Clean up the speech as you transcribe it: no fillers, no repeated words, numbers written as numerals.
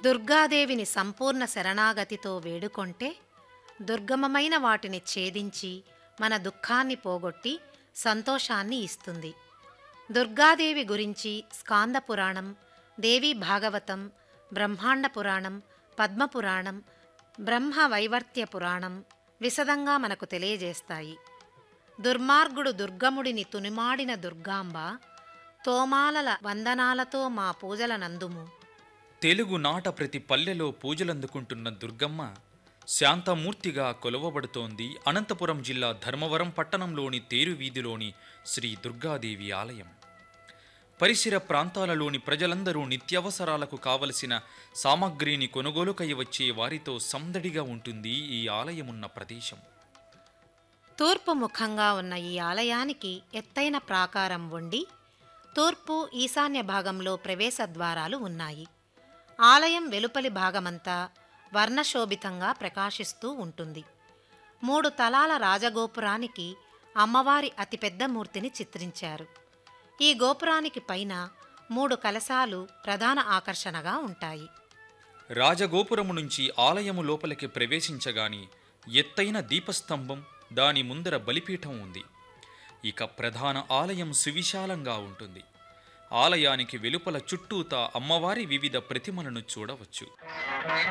దుర్గాదేవిని సంపూర్ణ శరణాగతితో వేడుకొంటే దుర్గమమైన వాటిని ఛేదించి మన దుఃఖాన్ని పోగొట్టి సంతోషాన్ని ఇస్తుంది. దుర్గాదేవి గురించి స్కాంద పురాణం, దేవీ భాగవతం, బ్రహ్మాండ పురాణం, పద్మపురాణం, బ్రహ్మ వైవర్త్య పురాణం విశదంగా మనకు తెలియజేస్తాయి. దుర్మార్గుడు దుర్గముడిని తునిమాడిన దుర్గాంబ, తోమాలల వందనాలతో మా పూజల నందుము. తెలుగు నాట ప్రతి పల్లెలో పూజలందుకుంటున్న దుర్గమ్మ శాంతమూర్తిగా కొలువబడుతోంది అనంతపురం జిల్లా ధర్మవరం పట్టణంలోని తేరు వీధిలోని శ్రీ దుర్గాదేవి ఆలయం. పరిసర ప్రాంతాలలోని ప్రజలందరూ నిత్యావసరాలకు కావలసిన సామగ్రిని కొనుగోలుకై వచ్చే వారితో సందడిగా ఉంటుంది ఈ ఆలయమున్న ప్రదేశం. తూర్పు ముఖంగా ఉన్న ఈ ఆలయానికి ఎత్తైన ప్రాకారం ఉండి తూర్పు ఈశాన్య భాగంలో ప్రవేశ ద్వారాలు ఉన్నాయి. ఆలయం వెలుపలి భాగమంతా వర్ణశోభితంగా ప్రకాశిస్తూ ఉంటుంది. 3 తలాల రాజగోపురానికి అమ్మవారి అతిపెద్ద మూర్తిని చిత్రించారు. ఈ గోపురానికి పైన 3 కలశాలు ప్రధాన ఆకర్షణగా ఉంటాయి. రాజగోపురము నుంచి ఆలయము లోపలికి ప్రవేశించగానే ఎత్తైన దీపస్తంభం, దాని ముందర బలిపీఠం ఉంది. ఇక ప్రధాన ఆలయం సువిశాలంగా ఉంటుంది. ఆలయానికి వెలుపల చుట్టూతా అమ్మవారి వివిధ ప్రతిమలను చూడవచ్చు.